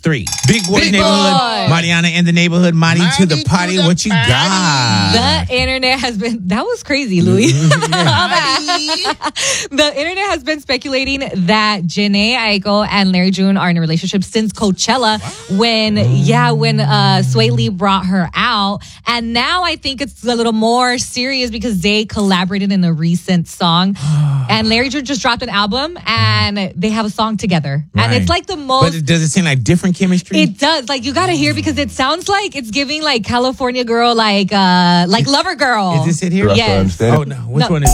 3. Big Boy Big Neighborhood. Boy. Mariana in the neighborhood. Marty to the party. What you got? The internet has been, that was crazy, Louis. The internet has been speculating that Jhené Aiko and Larry June are in a relationship since Coachella when Sway Lee brought her out. And now I think it's a little more serious because they collaborated in a recent song. And Larry June just dropped an album and they have a song together. Right. And it's like the most... But does it seem like different chemistry? It does. Like, you gotta hear because it sounds like it's giving like California Girl, like Lover Girl. Is this it here? Yes. Oh, no. Which one is